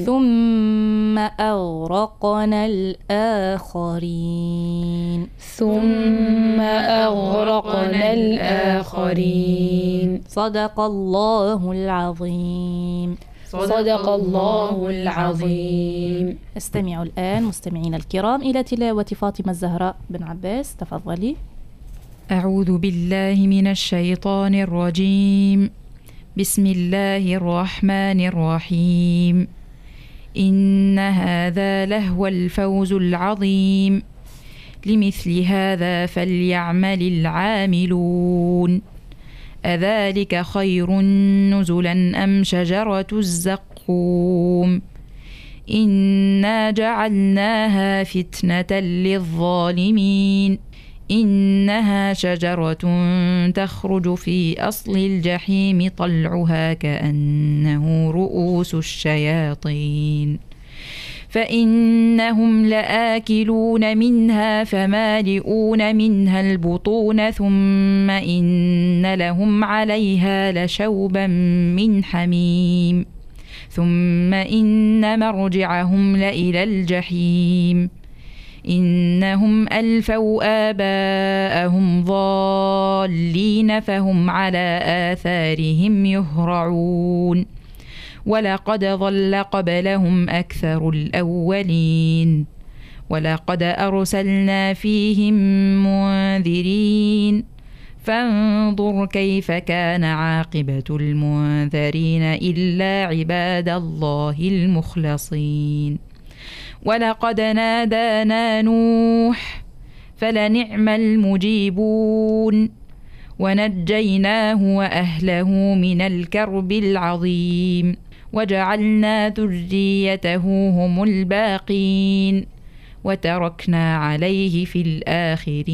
ثم أغرقنا الآخرين. ثم أغرقنا الآخرين. صدق الله العظيم. صدق الله العظيم. استمعوا الآن مستمعين الكرام إلى تلاوة فاطمة الزهراء بن عباس. تفضلي. أعوذ بالله من الشيطان الرجيم. بسم الله الرحمن الرحيم. إن هذا لهو الفوز العظيم. لمثل هذا فليعمل العاملون. أذلك خير نزلا أم شجرة الزقوم. إنا جعلناها فتنة للظالمين. إنها شجرة تخرج في أصل الجحيم طلعها كأنه رؤوس الشياطين. فإنهم لآكلون منها فمالئون منها البطون ثم إن لهم عليها لشوبا من حميم. ثم إن مرجعهم لإلى الجحيم. إنهم ألفوا آباءهم ضالين فهم على آثارهم يهرعون. ولقد ضل قبلهم أكثر الأولين. ولقد أرسلنا فيهم منذرين. فانظر كيف كان عاقبة المنذرين إلا عباد الله المخلصين. ولقد نادانا نوح فلنعم المجيبون. ونجيناه وأهله من الكرب العظيم. وجعلنا ذريته هم الباقين. وتركنا عليه في الآخرين.